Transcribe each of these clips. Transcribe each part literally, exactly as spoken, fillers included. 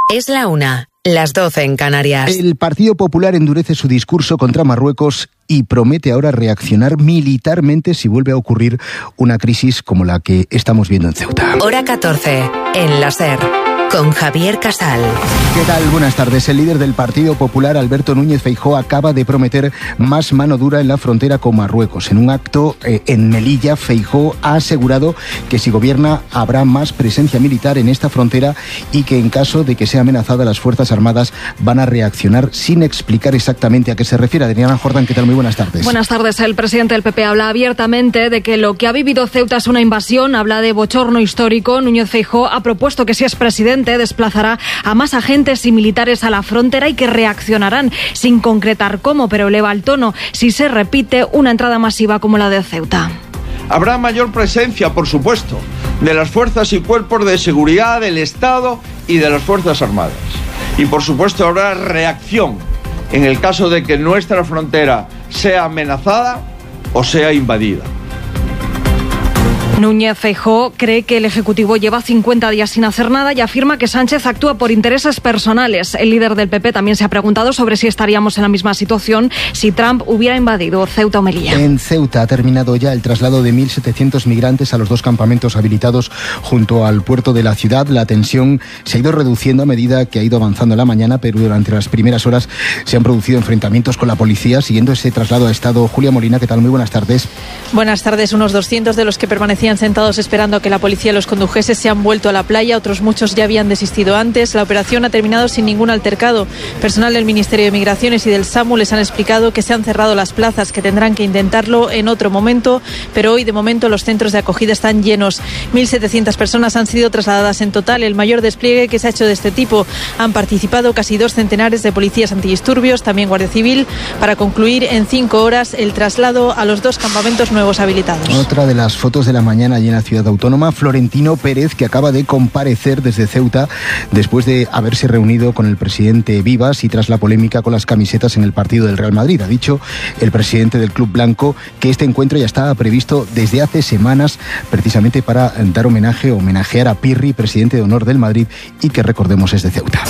Es la una, las doce en Canarias. El Partido Popular endurece su discurso contra Marruecos y promete ahora reaccionar militarmente si vuelve a ocurrir una crisis como la que estamos viendo en Ceuta. Hora catorce, en la SER, con Javier Casal. ¿Qué tal? Buenas tardes. El líder del Partido Popular, Alberto Núñez Feijóo, acaba de prometer más mano dura en la frontera con Marruecos. En un acto eh, en Melilla, Feijóo ha asegurado que si gobierna habrá más presencia militar en esta frontera y que en caso de que sea amenazada las Fuerzas Armadas van a reaccionar sin explicar exactamente a qué se refiere. Adriana Jordán, ¿qué tal? Muy buenas tardes. Buenas tardes. El presidente del P P habla abiertamente de que lo que ha vivido Ceuta es una invasión, habla de bochorno histórico. Núñez Feijóo ha propuesto que si es presidente desplazará a más agentes y militares a la frontera y que reaccionarán sin concretar cómo, pero eleva el tono si se repite una entrada masiva como la de Ceuta. Habrá mayor presencia, por supuesto, de las fuerzas y cuerpos de seguridad del Estado y de las Fuerzas Armadas. Y por supuesto habrá reacción en el caso de que nuestra frontera sea amenazada o sea invadida. Núñez Feijóo cree que el Ejecutivo lleva cincuenta días sin hacer nada y afirma que Sánchez actúa por intereses personales. El líder del P P también se ha preguntado sobre si estaríamos en la misma situación si Trump hubiera invadido Ceuta o Melilla. En Ceuta ha terminado ya el traslado de mil setecientos migrantes a los dos campamentos habilitados junto al puerto de la ciudad. La tensión se ha ido reduciendo a medida que ha ido avanzando la mañana, pero durante las primeras horas se han producido enfrentamientos con la policía. Siguiendo ese traslado ha estado Julia Molina. ¿Qué tal? Muy buenas tardes. Buenas tardes. Unos doscientos de los que permanecían sentados esperando a que la policía los condujese se han vuelto a la playa, otros muchos ya habían desistido antes. La operación ha terminado sin ningún altercado. Personal del Ministerio de Migraciones y del SAMU les han explicado que se han cerrado las plazas, que tendrán que intentarlo en otro momento, pero hoy de momento los centros de acogida están llenos. mil setecientas personas han sido trasladadas en total, el mayor despliegue que se ha hecho de este tipo. Han participado casi dos centenares de policías antidisturbios, también Guardia Civil, para concluir en cinco horas el traslado a los dos campamentos nuevos habilitados. Otra de las fotos de la mañana allí en la ciudad autónoma, Florentino Pérez, que acaba de comparecer desde Ceuta después de haberse reunido con el presidente Vivas y tras la polémica con las camisetas en el partido del Real Madrid. Ha dicho el presidente del Club Blanco que este encuentro ya estaba previsto desde hace semanas precisamente para dar homenaje, homenajear a Pirri, presidente de honor del Madrid, y que recordemos es de Ceuta.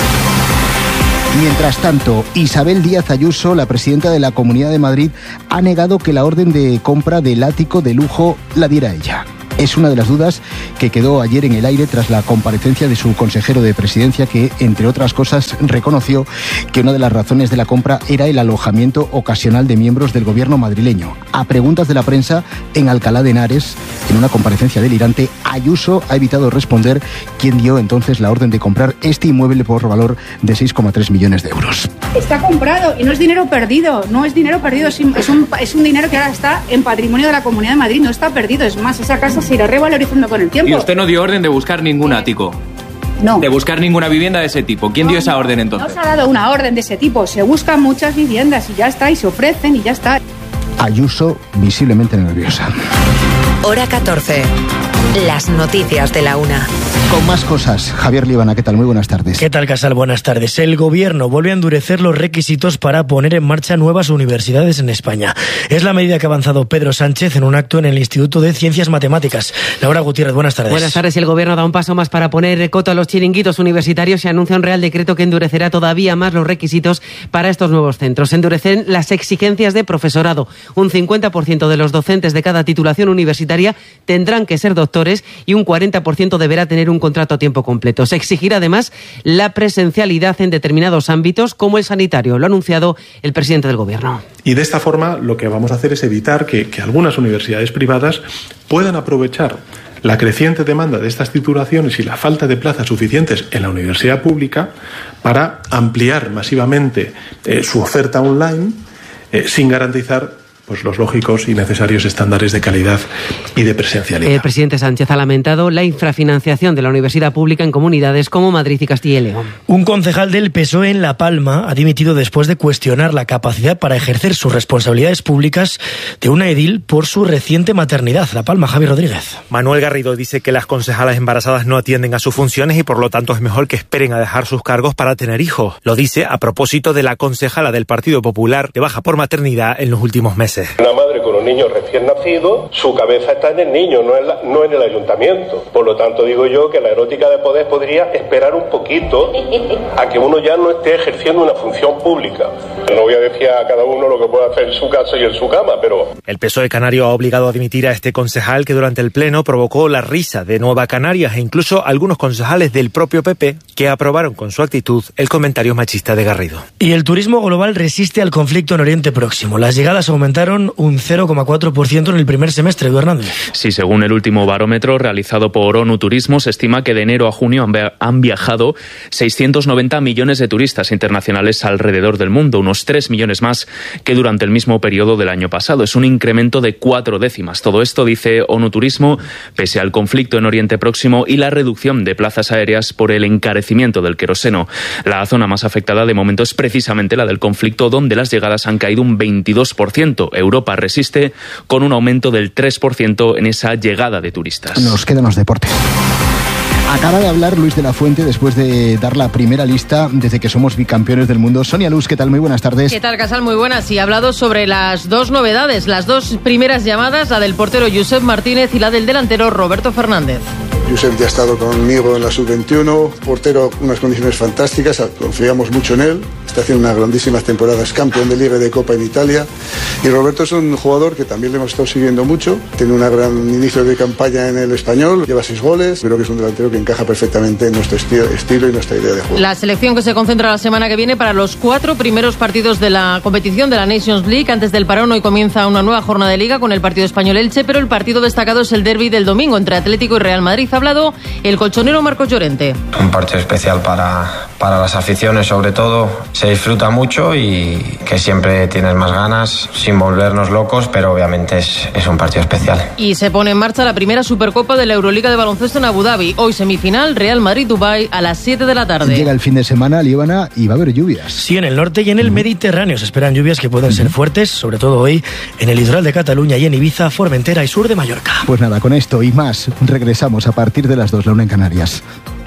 Mientras tanto, Isabel Díaz Ayuso, la presidenta de la Comunidad de Madrid, ha negado que la orden de compra del ático de lujo la diera ella. Es una de las dudas que quedó ayer en el aire tras la comparecencia de su consejero de Presidencia, que, entre otras cosas, reconoció que una de las razones de la compra era el alojamiento ocasional de miembros del gobierno madrileño. A preguntas de la prensa en Alcalá de Henares, en una comparecencia delirante, Ayuso ha evitado responder quién dio entonces la orden de comprar este inmueble por valor de seis coma tres millones de euros. Está comprado y no es dinero perdido, no es dinero perdido, es un, es un dinero que ahora está en patrimonio de la Comunidad de Madrid, no está perdido, es más, esa casa se irá revalorizando con el tiempo. Y usted no dio orden de buscar ningún ático. No. De buscar ninguna vivienda de ese tipo. ¿Quién no, dio esa no, orden entonces? No se ha dado una orden de ese tipo. Se buscan muchas viviendas y ya está, y se ofrecen y ya está. Ayuso visiblemente nerviosa. Hora catorce. Las noticias de la una. Con más cosas, Javier Líbana, ¿qué tal? Muy buenas tardes. ¿Qué tal, Casal? Buenas tardes. El Gobierno vuelve a endurecer los requisitos para poner en marcha nuevas universidades en España. Es la medida que ha avanzado Pedro Sánchez en un acto en el Instituto de Ciencias Matemáticas. Laura Gutiérrez, buenas tardes. Buenas tardes. El Gobierno da un paso más para poner coto a los chiringuitos universitarios y anuncia un Real Decreto que endurecerá todavía más los requisitos para estos nuevos centros. Endurecen las exigencias de profesorado. Un cincuenta por ciento de los docentes de cada titulación universitaria tendrán que ser doctores y un cuarenta por ciento deberá tener un contrato a tiempo completo. Se exigirá además la presencialidad en determinados ámbitos como el sanitario. Lo ha anunciado el presidente del Gobierno. Y de esta forma lo que vamos a hacer es evitar que, que algunas universidades privadas puedan aprovechar la creciente demanda de estas titulaciones y la falta de plazas suficientes en la universidad pública para ampliar masivamente eh, su oferta online eh, sin garantizar pues los lógicos y necesarios estándares de calidad y de presencialidad. El presidente Sánchez ha lamentado la infrafinanciación de la universidad pública en comunidades como Madrid y Castilla y León. Un concejal del P S O E en La Palma ha dimitido después de cuestionar la capacidad para ejercer sus responsabilidades públicas de una edil por su reciente maternidad. La Palma, Javi Rodríguez. Manuel Garrido dice que las concejalas embarazadas no atienden a sus funciones y por lo tanto es mejor que esperen a dejar sus cargos para tener hijos. Lo dice a propósito de la concejala del Partido Popular de baja por maternidad en los últimos meses. La madre madre con un niño recién nacido, su cabeza está en el niño, no en, la, no en el ayuntamiento. Por lo tanto, digo yo que la erótica de poder podría esperar un poquito a que uno ya no esté ejerciendo una función pública. No voy a decir a cada uno lo que puede hacer en su casa y en su cama, pero... El P S O E canario ha obligado a dimitir a este concejal que durante el pleno provocó la risa de Nueva Canarias e incluso algunos concejales del propio P P que aprobaron con su actitud el comentario machista de Garrido. Y el turismo global resiste al conflicto en Oriente Próximo. Las llegadas aumentaron un cero coma cuatro por ciento en el primer semestre, Edu Hernández. Sí, según el último barómetro realizado por ONU Turismo, se estima que de enero a junio han viajado seiscientos noventa millones de turistas internacionales alrededor del mundo, unos tres millones más que durante el mismo periodo del año pasado. Es un incremento de cuatro décimas. Todo esto, dice ONU Turismo, pese al conflicto en Oriente Próximo y la reducción de plazas aéreas por el encarecimiento del queroseno. La zona más afectada de momento es precisamente la del conflicto, donde las llegadas han caído un veintidós por ciento. Europa resiste con un aumento del tres por ciento en esa llegada de turistas. Nos quedan los deportes. Acaba de hablar Luis de la Fuente después de dar la primera lista desde que somos bicampeones del mundo. Sonia Luz, ¿qué tal? Muy buenas tardes. ¿Qué tal, Casal? Muy buenas. Y ha hablado sobre las dos novedades, las dos primeras llamadas, la del portero Josep Martínez y la del delantero Roberto Fernández. Josep ya ha estado conmigo en la sub veintiuno, portero, unas condiciones fantásticas, confiamos mucho en él, está haciendo unas grandísimas temporadas, campeón de Liga y de Copa en Italia. Y Roberto es un jugador que también le hemos estado siguiendo mucho, tiene un gran inicio de campaña en el Español, lleva seis goles, creo que es un delantero que encaja perfectamente en nuestro esti- estilo y nuestra idea de juego. La selección que se concentra la semana que viene para los cuatro primeros partidos de la competición de la Nations League. Antes del parón hoy comienza una nueva jornada de Liga con el partido español-Elche, pero el partido destacado es el derbi del domingo entre Atlético y Real Madrid. Ha hablado el colchonero Marcos Llorente. Un partido especial para, para las aficiones, sobre todo. Se disfruta mucho y que siempre tienes más ganas, sin volvernos locos, pero obviamente es, es un partido especial. Y se pone en marcha la primera Supercopa de la Euroliga de baloncesto en Abu Dhabi. Hoy semifinal, Real Madrid-Dubái a las siete de la tarde. Llega el fin de semana, Líbana, y va a haber lluvias. Sí, en el norte y en el Mediterráneo se esperan lluvias que pueden ser fuertes, sobre todo hoy en el litoral de Cataluña y en Ibiza, Formentera y sur de Mallorca. Pues nada, con esto y más regresamos a partir de las dos, la una en Canarias.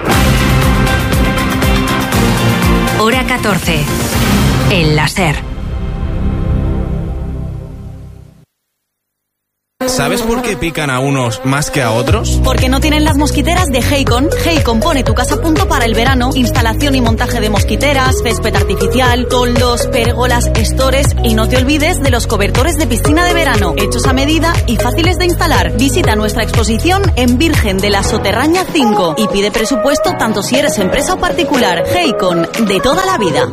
Hora catorce. El láser. ¿Sabes por qué pican a unos más que a otros? Porque no tienen las mosquiteras de Haycon. Haycon pone tu casa a punto para el verano. Instalación y montaje de mosquiteras, césped artificial, toldos, pérgolas, estores y no te olvides de los cobertores de piscina de verano, hechos a medida y fáciles de instalar. Visita nuestra exposición en Virgen de la Soterraña cinco y pide presupuesto tanto si eres empresa o particular. Haycon, de toda la vida.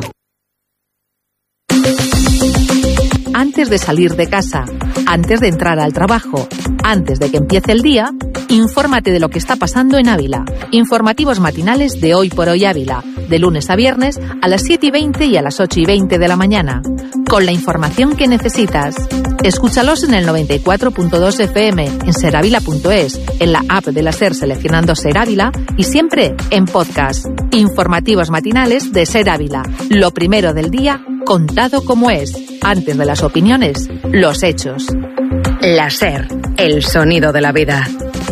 Antes de salir de casa, antes de entrar al trabajo, antes de que empiece el día, infórmate de lo que está pasando en Ávila. Informativos matinales de Hoy por Hoy Ávila, de lunes a viernes a las siete y veinte y a las ocho y veinte de la mañana, con la información que necesitas. Escúchalos en el noventa y cuatro punto dos F M, en seravila punto es, en la app de la SER seleccionando Ser Ávila y siempre en podcast. Informativos matinales de Ser Ávila, lo primero del día contado como es. Antes de las opiniones, los hechos. La SER, el sonido de la vida.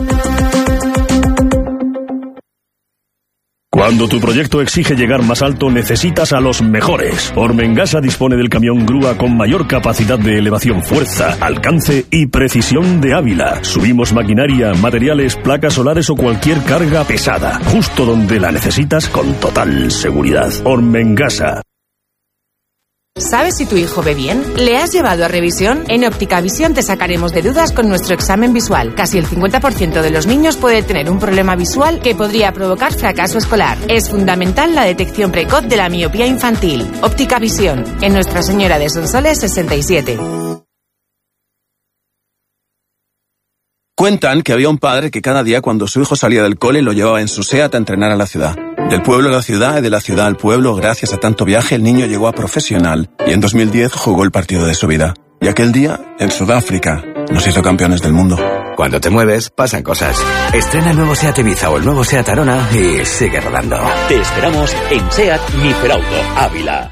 Cuando tu proyecto exige llegar más alto, necesitas a los mejores. Ormengasa dispone del camión grúa con mayor capacidad de elevación, fuerza, alcance y precisión de Ávila. Subimos maquinaria, materiales, placas solares o cualquier carga pesada, justo donde la necesitas con total seguridad. Ormengasa. ¿Sabes si tu hijo ve bien? ¿Le has llevado a revisión? En Óptica Visión te sacaremos de dudas con nuestro examen visual. Casi el cincuenta por ciento de los niños puede tener un problema visual que podría provocar fracaso escolar. Es fundamental la detección precoz de la miopía infantil. Óptica Visión, en Nuestra Señora de Sonsoles sesenta y siete. Cuentan que había un padre que cada día cuando su hijo salía del cole lo llevaba en su SEAT a entrenar a la ciudad. Del pueblo a la ciudad y de la ciudad al pueblo, gracias a tanto viaje, el niño llegó a profesional y en dos mil diez jugó el partido de su vida. Y aquel día, en Sudáfrica, nos hizo campeones del mundo. Cuando te mueves, pasan cosas. Estrena el nuevo SEAT Ibiza o el nuevo SEAT Arona y sigue rodando. Te esperamos en SEAT Miferauto, Ávila.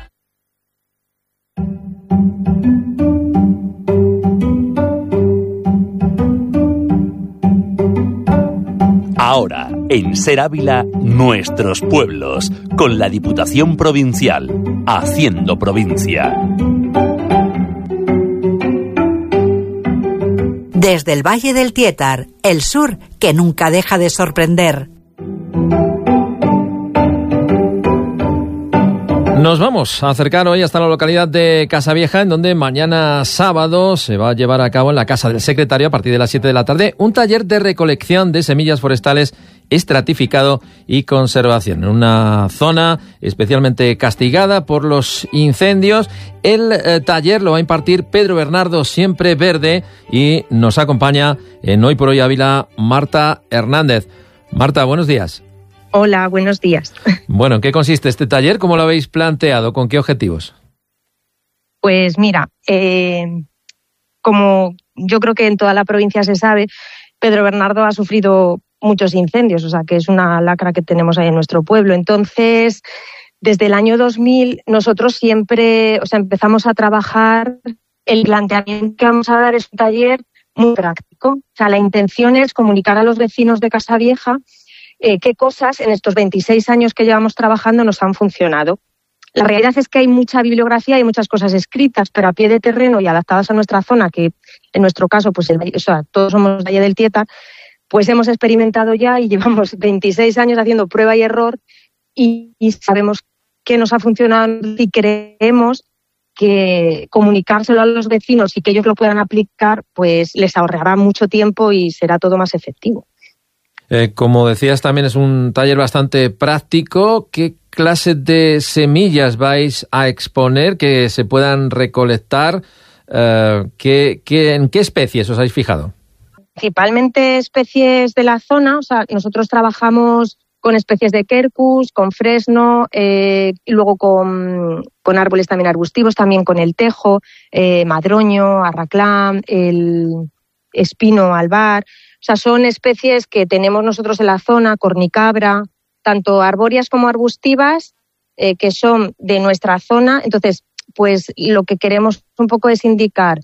Ahora, en Ser Ávila, nuestros pueblos, con la Diputación Provincial, haciendo provincia. Desde el Valle del Tietar, el sur que nunca deja de sorprender. Nos vamos a acercar hoy hasta la localidad de Casavieja, en donde mañana sábado se va a llevar a cabo en la Casa del Secretario, a partir de las siete de la tarde, un taller de recolección de semillas forestales, estratificado y conservación. En una zona especialmente castigada por los incendios, el eh, taller lo va a impartir Pedro Bernardo Siempre Verde, y nos acompaña en Hoy por Hoy Ávila Marta Hernández. Marta, buenos días. Hola, buenos días. Bueno, ¿en qué consiste este taller? ¿Cómo lo habéis planteado? ¿Con qué objetivos? Pues mira, eh, como yo creo que en toda la provincia se sabe, Pedro Bernardo ha sufrido muchos incendios, o sea que es una lacra que tenemos ahí en nuestro pueblo. Entonces, desde el año dos mil, nosotros siempre, o sea, empezamos a trabajar. El planteamiento que vamos a dar es un taller muy práctico. O sea, la intención es comunicar a los vecinos de Casavieja Eh, qué cosas en estos veintiséis años que llevamos trabajando nos han funcionado. La realidad es que hay mucha bibliografía y muchas cosas escritas, pero a pie de terreno y adaptadas a nuestra zona, que en nuestro caso, pues el, o sea, todos somos Valle del Tietar, pues hemos experimentado ya y llevamos veintiséis años haciendo prueba y error y, y sabemos qué nos ha funcionado y creemos que comunicárselo a los vecinos y que ellos lo puedan aplicar, pues les ahorrará mucho tiempo y será todo más efectivo. Eh, como decías, también es un taller bastante práctico. ¿Qué clase de semillas vais a exponer que se puedan recolectar? Eh, ¿qué, qué, ¿En qué especies os habéis fijado? Principalmente especies de la zona. O sea, nosotros trabajamos con especies de quercus, con fresno, eh, y luego con, con árboles también arbustivos, también con el tejo, eh, madroño, arraclán, el espino albar. O sea, son especies que tenemos nosotros en la zona, cornicabra, tanto arbóreas como arbustivas, eh, que son de nuestra zona. Entonces, pues lo que queremos un poco es indicar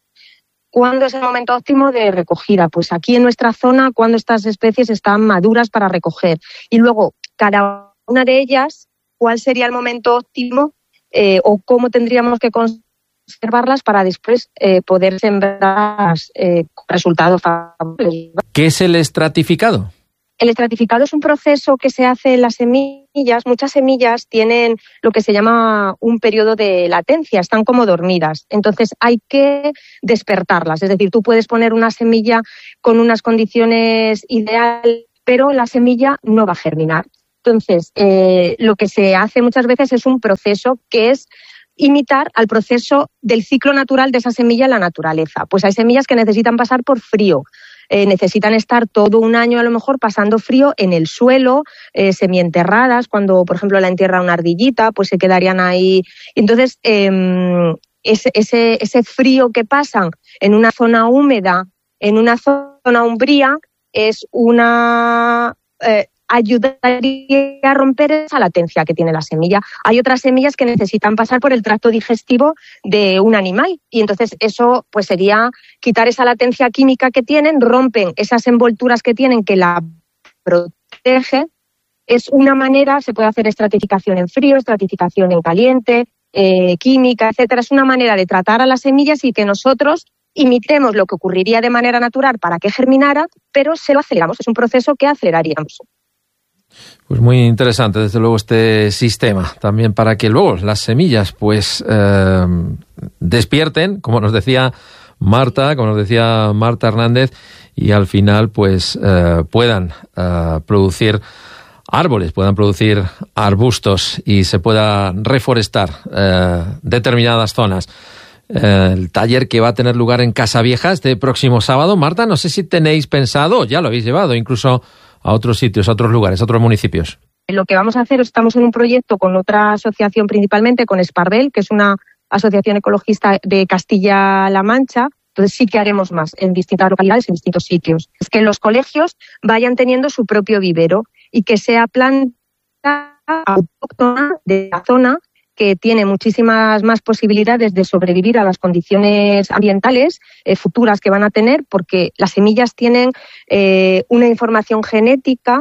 cuándo es el momento óptimo de recogida. Pues aquí en nuestra zona, cuándo estas especies están maduras para recoger. Y luego, cada una de ellas, cuál sería el momento óptimo eh, o cómo tendríamos que conseguir observarlas para después eh, poder sembrar eh, resultados favorables. ¿Qué es el estratificado? El estratificado es un proceso que se hace en las semillas. Muchas semillas tienen lo que se llama un periodo de latencia, están como dormidas. Entonces hay que despertarlas. Es decir, tú puedes poner una semilla con unas condiciones ideales, pero la semilla no va a germinar. Entonces, eh, lo que se hace muchas veces es un proceso que es imitar al proceso del ciclo natural de esa semilla en la naturaleza. Pues hay semillas que necesitan pasar por frío, eh, necesitan estar todo un año a lo mejor pasando frío en el suelo, eh, semienterradas. Cuando, por ejemplo, la entierra una ardillita, pues se quedarían ahí. Entonces, eh, ese, ese, ese frío que pasan en una zona húmeda, en una zona umbría, es una... Eh, ayudaría a romper esa latencia que tiene la semilla. Hay otras semillas que necesitan pasar por el tracto digestivo de un animal y entonces eso pues sería quitar esa latencia química que tienen, rompen esas envolturas que tienen que la protegen. Es una manera, se puede hacer estratificación en frío, estratificación en caliente, eh, química, etcétera. Es una manera de tratar a las semillas y que nosotros imitemos lo que ocurriría de manera natural para que germinara, pero se lo aceleramos. Es un proceso que aceleraríamos. Pues muy interesante, desde luego, este sistema, también para que luego las semillas pues eh, despierten, como nos decía Marta, como nos decía Marta Hernández, y al final pues eh, puedan eh, producir árboles, puedan producir arbustos y se pueda reforestar eh, determinadas zonas. Eh, el taller que va a tener lugar en Casavieja este próximo sábado. Marta, no sé si tenéis pensado, ya lo habéis llevado incluso a otros sitios, a otros lugares, a otros municipios. Lo que vamos a hacer, estamos en un proyecto con otra asociación, principalmente con Esparbel, que es una asociación ecologista de Castilla-La Mancha. Entonces sí que haremos más en distintas localidades, en distintos sitios. Es que los colegios vayan teniendo su propio vivero y que sea planta autóctona de la zona, que tiene muchísimas más posibilidades de sobrevivir a las condiciones ambientales eh, futuras que van a tener, porque las semillas tienen eh, una información genética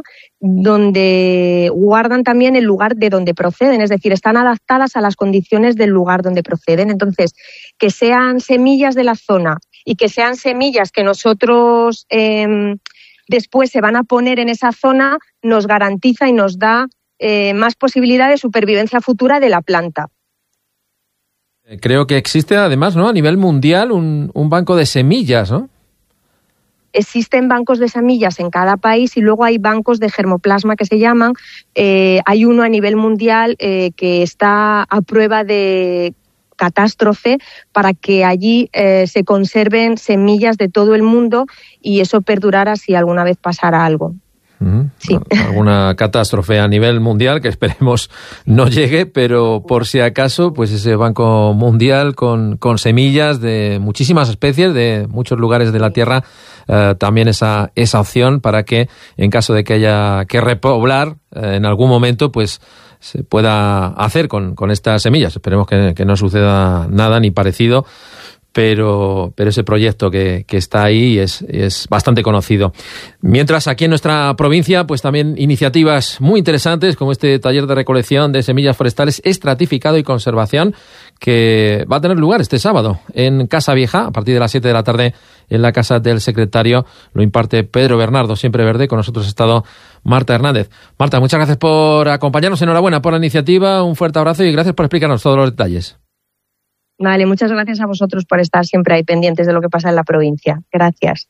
donde guardan también el lugar de donde proceden, es decir, están adaptadas a las condiciones del lugar donde proceden. Entonces, que sean semillas de la zona y que sean semillas que nosotros eh, después se van a poner en esa zona, nos garantiza y nos da eh, más posibilidad de supervivencia futura de la planta. Creo que existe además, ¿no?, a nivel mundial un, un banco de semillas, ¿no? Existen bancos de semillas en cada país y luego hay bancos de germoplasma que se llaman. Eh, hay uno a nivel mundial eh, que está a prueba de catástrofe para que allí eh, se conserven semillas de todo el mundo y eso perdurara si alguna vez pasara algo. Mm, sí. Alguna catástrofe a nivel mundial que esperemos no llegue, pero por si acaso, pues ese banco mundial con, con semillas de muchísimas especies de muchos lugares de la Tierra, eh, también esa, esa opción para que en caso de que haya que repoblar eh, en algún momento, pues se pueda hacer con, con estas semillas. Esperemos que, que no suceda nada ni parecido. Pero, pero ese proyecto que, que está ahí es, es bastante conocido. Mientras aquí en nuestra provincia, pues también iniciativas muy interesantes como este taller de recolección de semillas forestales, estratificado y conservación que va a tener lugar este sábado en Casa Vieja a partir de las siete de la tarde en la casa del secretario. Lo imparte Pedro Bernardo, siempre verde. Con nosotros ha estado Marta Hernández. Marta, muchas gracias por acompañarnos. Enhorabuena por la iniciativa. Un fuerte abrazo y gracias por explicarnos todos los detalles. Vale, muchas gracias a vosotros por estar siempre ahí pendientes de lo que pasa en la provincia. Gracias.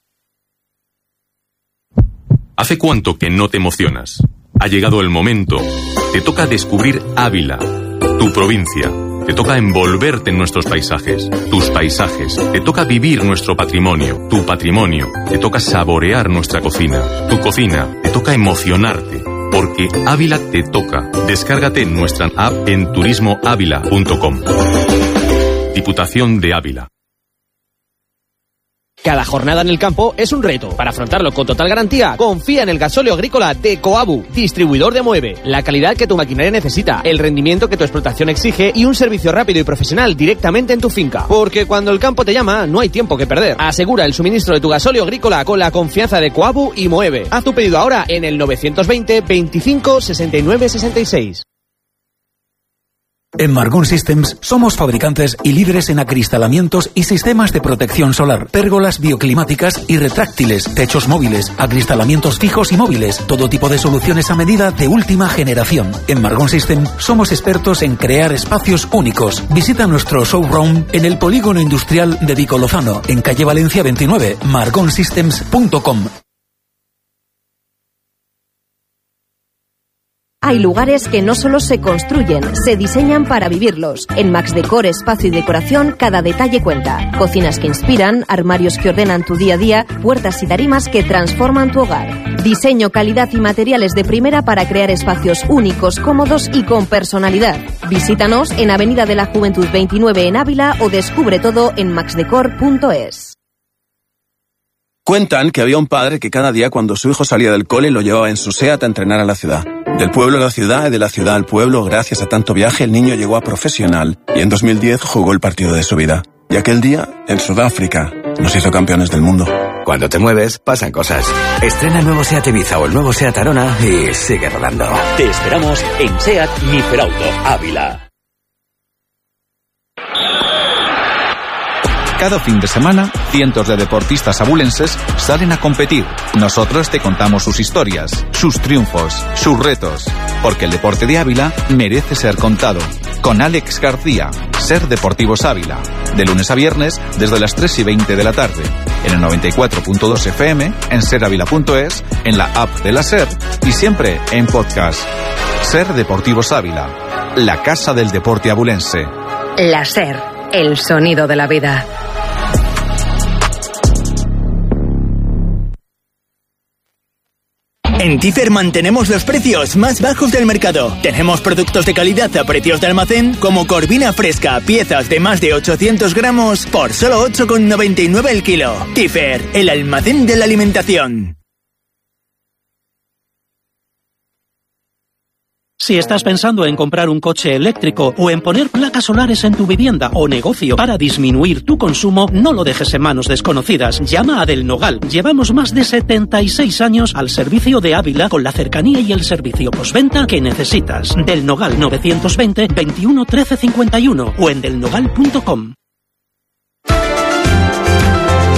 ¿Hace cuánto que no te emocionas? Ha llegado el momento. Te toca descubrir Ávila, tu provincia. Te toca envolverte en nuestros paisajes, tus paisajes. Te toca vivir nuestro patrimonio, tu patrimonio. Te toca saborear nuestra cocina, tu cocina. Te toca emocionarte. Porque Ávila te toca. Descárgate nuestra app en turismo ávila punto com. Diputación de Ávila. Cada jornada en el campo es un reto. Para afrontarlo con total garantía, confía en el gasóleo agrícola de Coabu, distribuidor de Moeve. La calidad que tu maquinaria necesita, el rendimiento que tu explotación exige y un servicio rápido y profesional directamente en tu finca. Porque cuando el campo te llama, no hay tiempo que perder. Asegura el suministro de tu gasóleo agrícola con la confianza de Coabu y Moeve. Haz tu pedido ahora en el novecientos veinte veinticinco sesenta y nueve sesenta y seis. En Margón Systems somos fabricantes y líderes en acristalamientos y sistemas de protección solar, pérgolas bioclimáticas y retráctiles, techos móviles, acristalamientos fijos y móviles, todo tipo de soluciones a medida de última generación. En Margón Systems somos expertos en crear espacios únicos. Visita nuestro showroom en el Polígono Industrial de Vico Lozano, en calle Valencia veintinueve, margon systems punto com. Hay lugares que no solo se construyen, se diseñan para vivirlos. En Max Decor Espacio y Decoración, cada detalle cuenta. Cocinas que inspiran, armarios que ordenan tu día a día, puertas y tarimas que transforman tu hogar. Diseño, calidad y materiales de primera para crear espacios únicos, cómodos y con personalidad. Visítanos en Avenida de la Juventud veintinueve en Ávila o descubre todo en max decor punto es. Cuentan que había un padre que cada día cuando su hijo salía del cole lo llevaba en su SEAT a entrenar a la ciudad. Del pueblo a la ciudad y de la ciudad al pueblo, gracias a tanto viaje, el niño llegó a profesional y en dos mil diez jugó el partido de su vida. Y aquel día, en Sudáfrica, nos hizo campeones del mundo. Cuando te mueves, pasan cosas. Estrena el nuevo SEAT Ibiza o el nuevo SEAT Arona y sigue rodando. Te esperamos en SEAT Miferauto, Ávila. Cada fin de semana, cientos de deportistas abulenses salen a competir. Nosotros te contamos sus historias, sus triunfos, sus retos. Porque el deporte de Ávila merece ser contado. Con Alex García, SER Deportivos Ávila. De lunes a viernes, desde las tres y veinte de la tarde. En el noventa y cuatro punto dos F M, en ser ávila punto es, en la app de la SER y siempre en podcast. SER Deportivos Ávila, la casa del deporte abulense. La SER, el sonido de la vida. En Tifer mantenemos los precios más bajos del mercado. Tenemos productos de calidad a precios de almacén como corvina fresca, piezas de más de ochocientos gramos por solo ocho con noventa y nueve el kilo. Tifer, el almacén de la alimentación. Si estás pensando en comprar un coche eléctrico o en poner placas solares en tu vivienda o negocio para disminuir tu consumo, no lo dejes en manos desconocidas. Llama a Del Nogal. Llevamos más de setenta y seis años al servicio de Ávila con la cercanía y el servicio postventa que necesitas. Del Nogal novecientos veinte veintiuno trece cincuenta y uno o en del nogal punto com.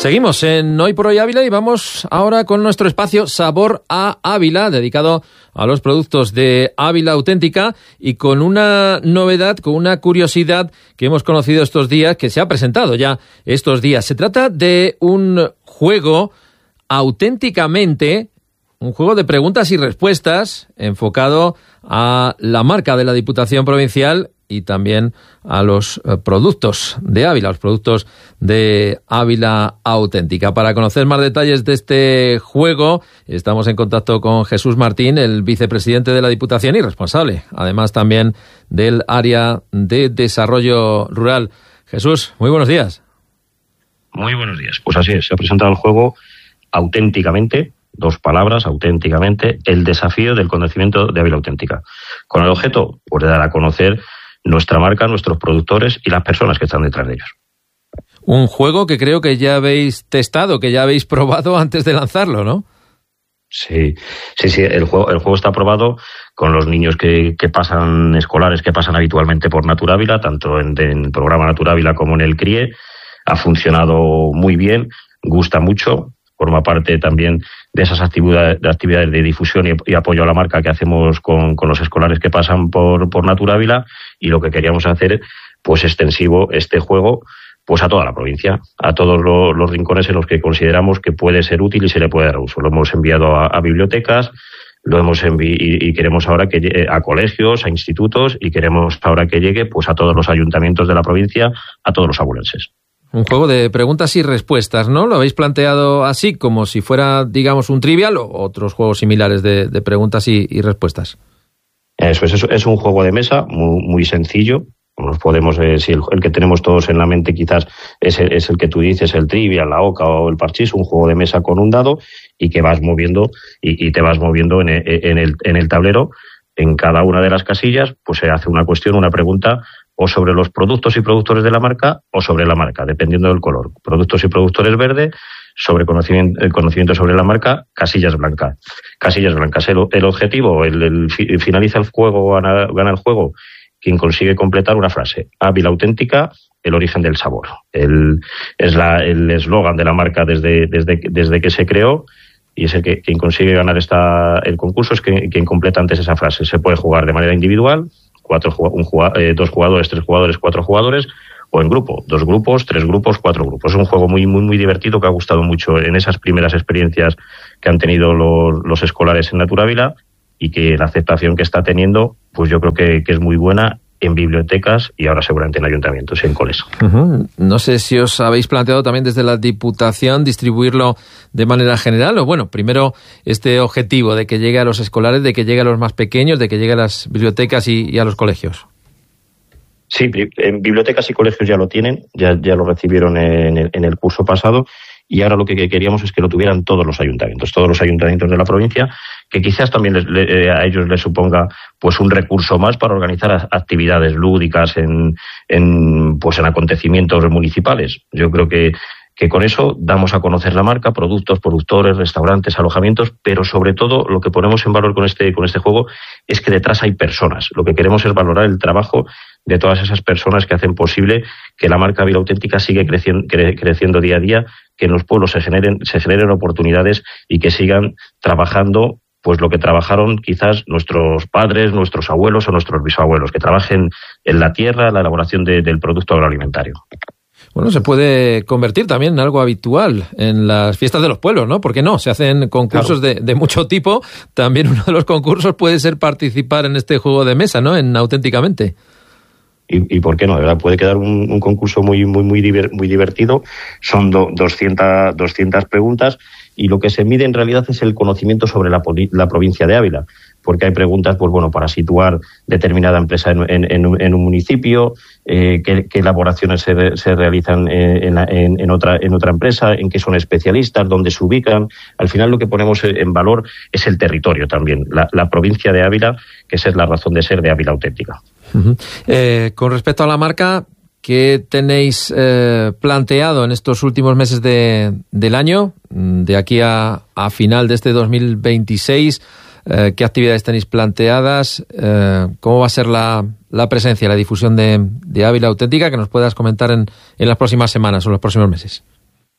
Seguimos en Hoy por Hoy Ávila y vamos ahora con nuestro espacio Sabor a Ávila, dedicado a los productos de Ávila Auténtica y con una novedad, con una curiosidad que hemos conocido estos días, que se ha presentado ya estos días. Se trata de un juego auténticamente, un juego de preguntas y respuestas enfocado a la marca de la Diputación Provincial y también a los eh, productos de Ávila, los productos de Ávila Auténtica. Para conocer más detalles de este juego, estamos en contacto con Jesús Martín, el vicepresidente de la Diputación y responsable, además también del área de desarrollo rural. Jesús, muy buenos días. Muy buenos días. Pues así es, se ha presentado el juego auténticamente, dos palabras, auténticamente, el desafío del conocimiento de Ávila Auténtica. Con el objeto, pues, de dar a conocer nuestra marca, nuestros productores y las personas que están detrás de ellos. Un juego que creo que ya habéis testado, que ya habéis probado antes de lanzarlo, ¿no? Sí, sí, sí. El juego, el juego está probado con los niños que, que pasan, escolares que pasan habitualmente por Natura Ávila, tanto en, en el programa Natura Ávila como en el C R I E. Ha funcionado muy bien, gusta mucho. Forma parte también de esas actividades de, actividades de difusión y, y apoyo a la marca que hacemos con, con los escolares que pasan por, por Natura Ávila, y lo que queríamos hacer, pues extensivo este juego, pues a toda la provincia, a todos los, los rincones en los que consideramos que puede ser útil y se le puede dar uso. Lo hemos enviado a, a bibliotecas, lo hemos envi- y, y queremos ahora que llegue a colegios, a institutos, y queremos ahora que llegue pues a todos los ayuntamientos de la provincia, a todos los abulenses. Un juego de preguntas y respuestas, ¿no? ¿Lo habéis planteado así, como si fuera, digamos, un trivial, o otros juegos similares de, de preguntas y, y respuestas? Eso es, es un juego de mesa muy, muy sencillo. Nos podemos, eh, si el, el que tenemos todos en la mente quizás es el, es el que tú dices, el trivial, la oca o el parchís, un juego de mesa con un dado y que vas moviendo y, y te vas moviendo en el, en el, en el tablero. En cada una de las casillas, pues se hace una cuestión, una pregunta, o sobre los productos y productores de la marca o sobre la marca, dependiendo del color. Productos y productores verde, sobre conocimiento, el conocimiento sobre la marca, casillas blancas. Casillas blancas. El, el objetivo, el, el, finaliza el juego, gana, gana el juego, quien consigue completar una frase. Ávila Auténtica, el origen del sabor. El, es la, el eslogan de la marca desde, desde, desde que se creó. Y es el que quien consigue ganar esta, el concurso es que, quien completa antes esa frase. Se puede jugar de manera individual, cuatro, un, eh, dos jugadores, tres jugadores, cuatro jugadores, o en grupo, dos grupos, tres grupos, cuatro grupos. Es un juego muy, muy, muy divertido que ha gustado mucho en esas primeras experiencias que han tenido los, los escolares en Natura Ávila, y que la aceptación que está teniendo, pues yo creo que, que es muy buena en bibliotecas y ahora seguramente en ayuntamientos y en coles. Uh-huh. No sé si os habéis planteado también desde la Diputación distribuirlo de manera general, o bueno, primero este objetivo de que llegue a los escolares, de que llegue a los más pequeños, de que llegue a las bibliotecas y, y a los colegios. Sí, en bibliotecas y colegios ya lo tienen, ya, ya lo recibieron en el, en el curso pasado, y ahora lo que queríamos es que lo tuvieran todos los ayuntamientos, todos los ayuntamientos de la provincia, que quizás también les, le, a ellos les suponga pues un recurso más para organizar actividades lúdicas en, en pues en acontecimientos municipales. Yo creo que que con eso damos a conocer la marca, productos, productores, restaurantes, alojamientos, pero sobre todo lo que ponemos en valor con este, con este juego es que detrás hay personas. Lo que queremos es valorar el trabajo de todas esas personas que hacen posible que la marca Ávila Auténtica siga creciendo, cre, creciendo día a día, que en los pueblos se generen, se generen oportunidades y que sigan trabajando pues lo que trabajaron quizás nuestros padres, nuestros abuelos o nuestros bisabuelos, que trabajen en la tierra, la elaboración de, del producto agroalimentario. Bueno, se puede convertir también en algo habitual en las fiestas de los pueblos, ¿no? ¿Por qué no? Se hacen concursos claro. de, de mucho tipo. También uno de los concursos puede ser participar en este juego de mesa, ¿no? En Auténticamente. Y, y por qué no, de verdad, puede quedar un, un concurso muy muy muy, diver, muy divertido. Son do, doscientas, doscientas preguntas, y lo que se mide en realidad es el conocimiento sobre la, la provincia de Ávila, porque hay preguntas, pues bueno, para situar determinada empresa en, en, en un municipio, eh, qué, qué elaboraciones se, se realizan en, en, en otra en otra empresa, en qué son especialistas, dónde se ubican. Al final lo que ponemos en valor es el territorio también, la, la provincia de Ávila, que esa es la razón de ser de Ávila Auténtica. Uh-huh. Eh, con respecto a la marca, ¿qué tenéis eh, planteado en estos últimos meses de, del año, de aquí a, a final de este dos mil veintiséis? Eh, ¿Qué actividades tenéis planteadas? Eh, ¿Cómo va a ser la, la presencia, la difusión de, de Ávila Auténtica? Que nos puedas comentar en, en las próximas semanas o los próximos meses.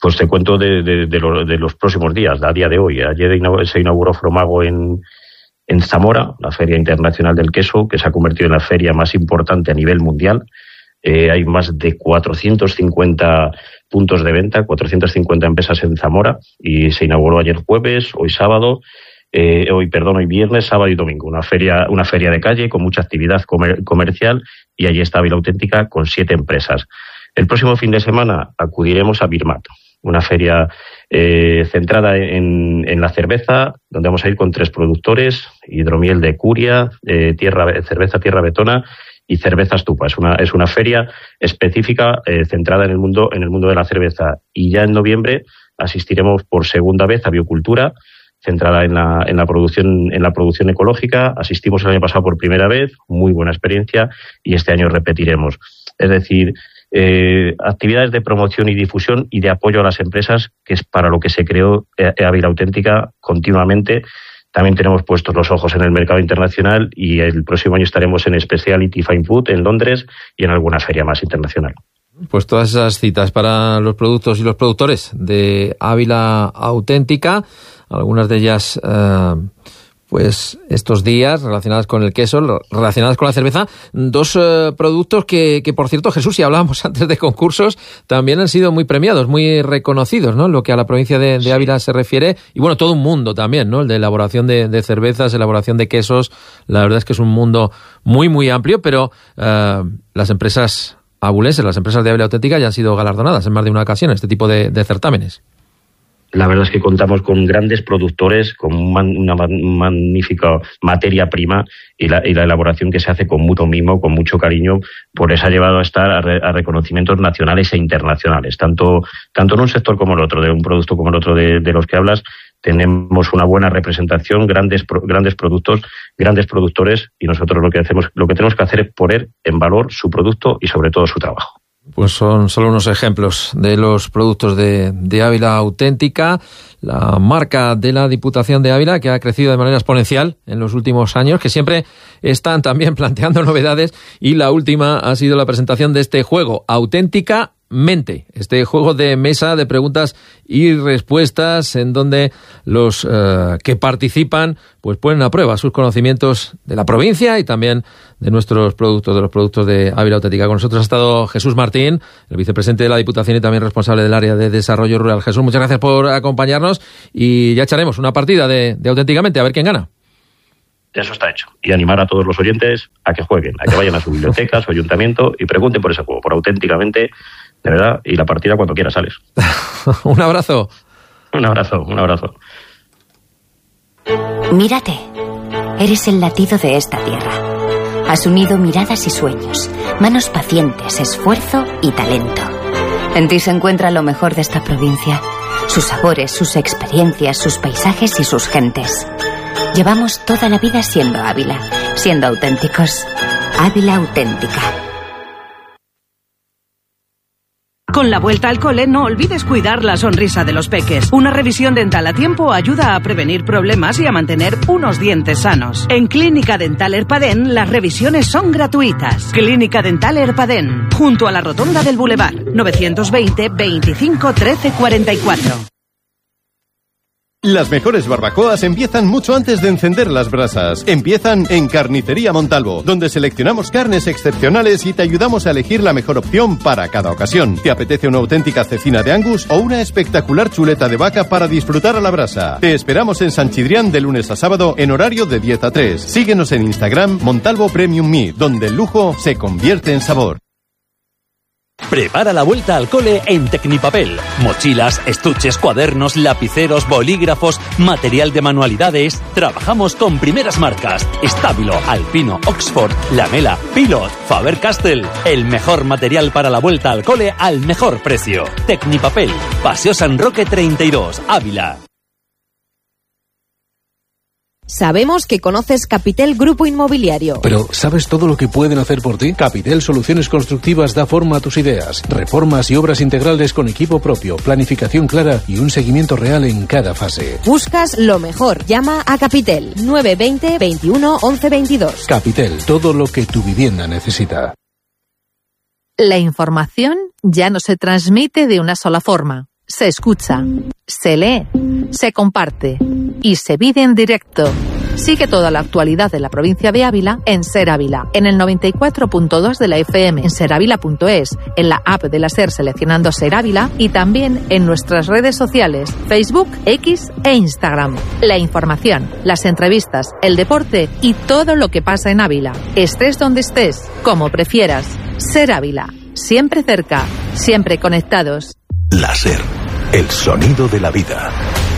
Pues te cuento de, de, de, lo, de los próximos días, a día de hoy. Ayer se inauguró Fromago en, en Zamora, la Feria Internacional del Queso, que se ha convertido en la feria más importante a nivel mundial. Eh, hay más de cuatrocientos cincuenta puntos de venta, cuatrocientas cincuenta empresas en Zamora, y se inauguró ayer jueves, hoy sábado, eh, hoy perdón, hoy viernes, sábado y domingo. Una feria, una feria de calle con mucha actividad comer, comercial, y allí está Ávila Auténtica con siete empresas. El próximo fin de semana acudiremos a Birmat, una feria eh, centrada en, en la cerveza, donde vamos a ir con tres productores: Hidromiel de Curia, eh, tierra, cerveza Tierra Betona y Cerveza Estupa. Es una, es una feria específica eh, centrada en el mundo, en el mundo de la cerveza. Y ya en noviembre asistiremos por segunda vez a Biocultura, centrada en la, en la producción, en la producción ecológica. Asistimos el año pasado por primera vez, muy buena experiencia, y este año repetiremos. Es decir, Eh, actividades de promoción y difusión y de apoyo a las empresas, que es para lo que se creó eh, Ávila Auténtica continuamente. También tenemos puestos los ojos en el mercado internacional, y el próximo año estaremos en Specialty Fine Food en Londres y en alguna feria más internacional. Pues todas esas citas para los productos y los productores de Ávila Auténtica, algunas de ellas eh, pues estos días relacionadas con el queso, relacionadas con la cerveza, dos eh, productos que, que, por cierto, Jesús, si hablábamos antes de concursos, también han sido muy premiados, muy reconocidos, ¿no? Lo que a la provincia de, de Ávila se refiere, y bueno, todo un mundo también, ¿no? El de elaboración de, de cervezas, elaboración de quesos, la verdad es que es un mundo muy, muy amplio, pero eh, las empresas abulenses, las empresas de Ávila Auténtica ya han sido galardonadas en más de una ocasión en este tipo de, de certámenes. La verdad es que contamos con grandes productores, con una magnífica materia prima, y la, y la elaboración que se hace con mucho mimo, con mucho cariño, por eso ha llevado a estar a, re, a reconocimientos nacionales e internacionales, tanto, tanto en un sector como en el otro, de un producto como el otro de, de los que hablas. Tenemos una buena representación, grandes grandes productos, grandes productores, y nosotros lo que hacemos, lo que tenemos que hacer es poner en valor su producto y sobre todo su trabajo. Pues son solo unos ejemplos de los productos de, de Ávila Auténtica, la marca de la Diputación de Ávila, que ha crecido de manera exponencial en los últimos años, que siempre están también planteando novedades, y la última ha sido la presentación de este juego, Auténtica Mente, este juego de mesa de preguntas y respuestas, en donde los eh, que participan pues ponen a prueba sus conocimientos de la provincia y también de nuestros productos, de los productos de Ávila Auténtica. Con nosotros ha estado Jesús Martín, el vicepresidente de la Diputación y también responsable del área de desarrollo rural. Jesús, muchas gracias por acompañarnos, y ya echaremos una partida de, de Auténticamente, a ver quién gana. Eso está hecho. Y animar a todos los oyentes a que jueguen, a que vayan a su biblioteca, a su ayuntamiento, y pregunten por ese juego, por Auténticamente, de verdad, y la partida cuando quieras sales. Un abrazo. Un abrazo, un abrazo. Mírate. Eres el latido de esta tierra. Has unido miradas y sueños, manos pacientes, esfuerzo y talento. En ti se encuentra lo mejor de esta provincia. Sus sabores, sus experiencias, sus paisajes y sus gentes. Llevamos toda la vida siendo Ávila, siendo auténticos. Ávila Auténtica. Con la vuelta al cole, no olvides cuidar la sonrisa de los peques. Una revisión dental a tiempo ayuda a prevenir problemas y a mantener unos dientes sanos. En Clínica Dental Erpadén, las revisiones son gratuitas. Clínica Dental Erpadén, junto a la rotonda del Boulevard. novecientos veinte, veinticinco, trece, cuarenta y cuatro. Las mejores barbacoas empiezan mucho antes de encender las brasas. Empiezan en Carnicería Montalvo, donde seleccionamos carnes excepcionales y te ayudamos a elegir la mejor opción para cada ocasión. ¿Te apetece una auténtica cecina de Angus o una espectacular chuleta de vaca para disfrutar a la brasa? Te esperamos en San Chidrián de lunes a sábado en horario de diez a tres. Síguenos en Instagram Montalvo Premium Meat, donde el lujo se convierte en sabor. Prepara la vuelta al cole en Tecnipapel. Mochilas, estuches, cuadernos, lapiceros, bolígrafos, material de manualidades. Trabajamos con primeras marcas: Stabilo, Alpino, Oxford, Lamela, Pilot, Faber-Castell. El mejor material para la vuelta al cole al mejor precio. Tecnipapel, Paseo San Roque treinta y dos, Ávila. Sabemos que conoces Capitel Grupo Inmobiliario. Pero ¿sabes todo lo que pueden hacer por ti? Capitel Soluciones Constructivas da forma a tus ideas. Reformas y obras integrales con equipo propio, planificación clara y un seguimiento real en cada fase. ¿Buscas lo mejor? Llama a Capitel nueve veinte, veintiuno, once, veintidós. Capitel, todo lo que tu vivienda necesita. La información ya no se transmite de una sola forma. se escucha, se lee, se comparte y se vive en directo. Sigue toda la actualidad de la provincia de Ávila en Ser Ávila, en el noventa y cuatro punto dos de la F M, en serávila punto es, en la app de la SER seleccionando Ser Ávila y también en nuestras redes sociales, Facebook, X e Instagram. La información, las entrevistas, el deporte y todo lo que pasa en Ávila. Estés donde estés, como prefieras. Ser Ávila, siempre cerca, siempre conectados. La SER, el sonido de la vida.